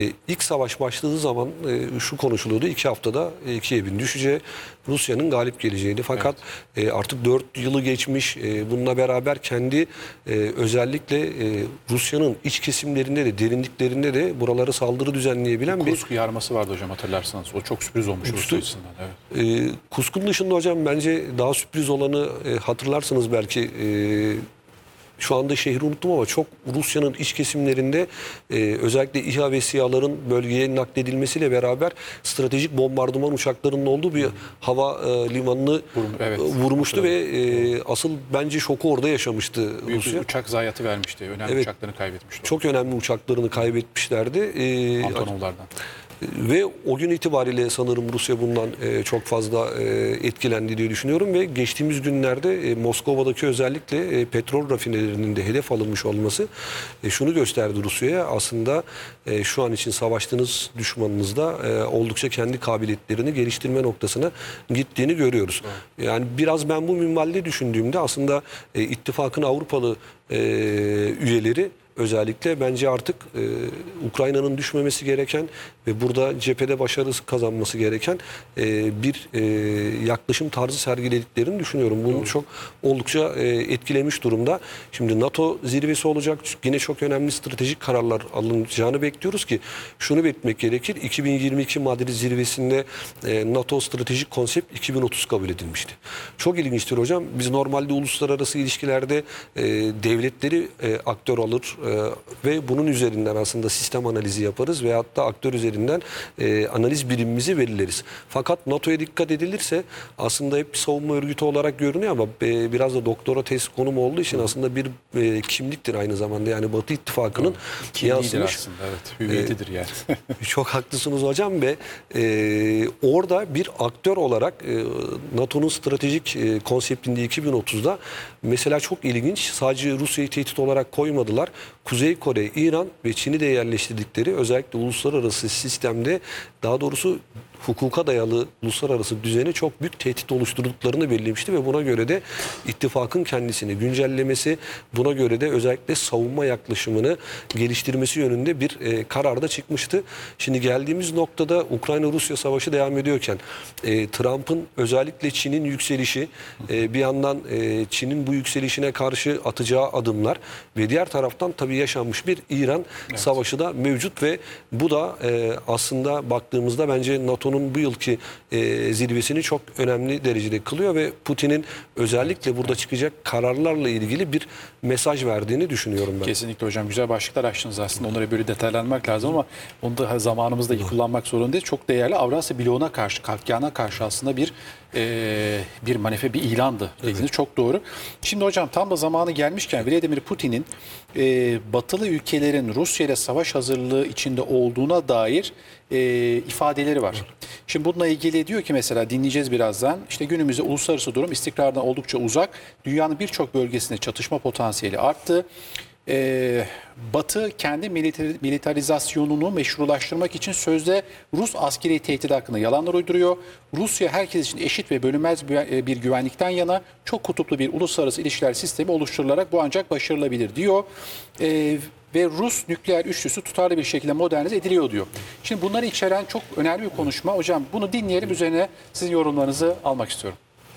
İlk savaş başladığı zaman şu konuşuluyordu: 2 haftada Kiev'in düşeceği, Rusya'nın galip geleceğini. Fakat artık 4 yılı geçmiş. Bununla beraber kendi özellikle Rusya'nın iç kesimlerinde de, derinliklerinde de buraları saldırı düzenleyebilen bir Kursk yarması vardı hocam, hatırlarsanız. O çok sürpriz olmuş Rusya açısından. Evet. Kursk'un dışında hocam bence daha sürpriz olanı hatırlarsınız belki. Şu anda şehri unuttum ama çok Rusya'nın iç kesimlerinde özellikle İHA ve SİHA'ların bölgeye nakledilmesiyle beraber stratejik bombardıman uçaklarının olduğu bir hava limanını vurmuştu ve asıl bence şoku orada yaşamıştı Büyük Rusya. bir uçak zayiatı vermişti. Önemli uçaklarını kaybetmişti. Çok önemli uçaklarını kaybetmişlerdi. Antonovlardan. Ve o gün itibariyle sanırım Rusya bundan çok fazla etkilendi diye düşünüyorum ve geçtiğimiz günlerde Moskova'daki özellikle petrol rafinelerinin de hedef alınmış olması şunu gösterdi Rusya'ya: aslında şu an için savaştığınız düşmanınızda oldukça kendi kabiliyetlerini geliştirme noktasına gittiğini görüyoruz. Yani biraz ben bu minvalde düşündüğümde aslında ittifakın Avrupalı üyeleri özellikle bence artık Ukrayna'nın düşmemesi gereken ve burada cephede başarı kazanması gereken bir yaklaşım tarzı sergilediklerini düşünüyorum. Bunu oldukça etkilemiş durumda. Şimdi NATO zirvesi olacak. Yine çok önemli stratejik kararlar alınacağını bekliyoruz ki şunu belirtmek gerekir: 2022 Madrid zirvesinde NATO stratejik konsept 2030 kabul edilmişti. Çok ilginçtir hocam. Biz normalde uluslararası ilişkilerde devletleri aktör alır ve bunun üzerinden aslında sistem analizi yaparız veyahut da aktör üzerinden analiz birimimizi belirleriz. Fakat NATO'ya dikkat edilirse aslında hep bir savunma örgütü olarak görünüyor ama biraz da doktora tez konumu olduğu için aslında bir kimliktir aynı zamanda. Yani Batı İttifakı'nın yansımış. Aslında, evet. Hüviyetidir yani. Çok haklısınız hocam ve orada bir aktör olarak NATO'nun stratejik konseptinde 2030'da mesela çok ilginç, sadece Rusya'yı tehdit olarak koymadılar. Kuzey Kore, İran ve Çin'i de yerleştirdikleri özellikle uluslararası sistemde, daha doğrusu hukuka dayalı uluslararası düzeni çok büyük tehdit oluşturduklarını belirlemişti ve buna göre de ittifakın kendisini güncellemesi, buna göre de özellikle savunma yaklaşımını geliştirmesi yönünde bir karar da çıkmıştı. Şimdi geldiğimiz noktada Ukrayna-Rusya savaşı devam ediyorken Trump'ın özellikle Çin'in yükselişi, bir yandan Çin'in bu yükselişine karşı atacağı adımlar ve diğer taraftan tabii yaşanmış bir İran savaşı da mevcut ve bu da aslında baktığımızda bence NATO'nun bu yılki zirvesini çok önemli derecede kılıyor ve Putin'in özellikle burada çıkacak kararlarla ilgili bir mesaj verdiğini düşünüyorum ben. Kesinlikle hocam. Güzel başlıklar açtınız aslında. Onlara böyle detaylanmak lazım ama onu da zamanımızda iyi kullanmak zorundayız. Çok değerli. Avrasya bloğuna karşı, kalkana karşı aslında bir manefe, bir ilandı dediğiniz çok doğru. Şimdi hocam tam da zamanı gelmişken Vladimir Putin'in batılı ülkelerin Rusya ile savaş hazırlığı içinde olduğuna dair ifadeleri var. Şimdi bununla ilgili diyor ki mesela, dinleyeceğiz birazdan, işte günümüzde uluslararası durum istikrardan oldukça uzak. Dünyanın birçok bölgesinde çatışma potansiyeli arttı. Batı kendi militarizasyonunu meşrulaştırmak için sözde Rus askeri tehdit hakkında yalanlar uyduruyor. Rusya herkes için eşit ve bölünmez bir güvenlikten yana çok kutuplu bir uluslararası ilişkiler sistemi oluşturularak bu ancak başarılabilir diyor. Ve Rus nükleer üçlüsü tutarlı bir şekilde modernize ediliyor diyor. Şimdi bunları içeren çok önemli bir konuşma. Hocam bunu dinleyelim, üzerine sizin yorumlarınızı almak istiyorum.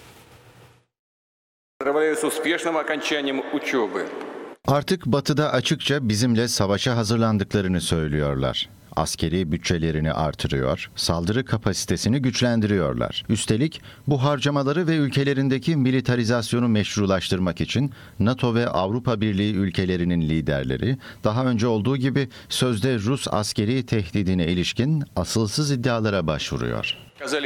Artık Batı'da açıkça bizimle savaşa hazırlandıklarını söylüyorlar. Askeri bütçelerini artırıyor, saldırı kapasitesini güçlendiriyorlar. Üstelik bu harcamaları ve ülkelerindeki militarizasyonu meşrulaştırmak için NATO ve Avrupa Birliği ülkelerinin liderleri daha önce olduğu gibi sözde Rus askeri tehdidine ilişkin asılsız iddialara başvuruyor.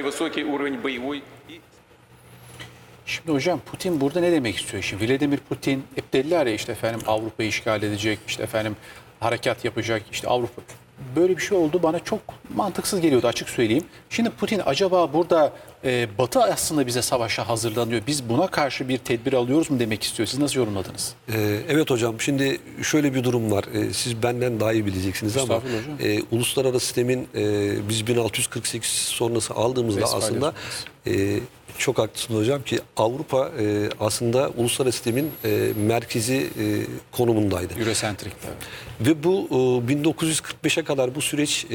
Şimdi hocam Putin burada ne demek istiyor? Şimdi Vladimir Putin hep dediler ya, işte efendim Avrupa'yı işgal edecek, işte efendim harekat yapacak, işte Avrupa. Böyle bir şey oldu, bana çok mantıksız geliyordu, açık söyleyeyim. Şimdi Putin acaba burada Batı aslında bize savaşa hazırlanıyor, biz buna karşı bir tedbir alıyoruz mu demek istiyor? Siz nasıl yorumladınız? Evet hocam, şimdi şöyle bir durum var. Siz benden daha iyi bileceksiniz ama uluslararası sistemin biz 1648 sonrası aldığımızda aslında çok haklısınız hocam ki Avrupa aslında uluslararası sistemin merkezi konumundaydı. Eurocentric. Ve bu 1945'e kadar bu süreç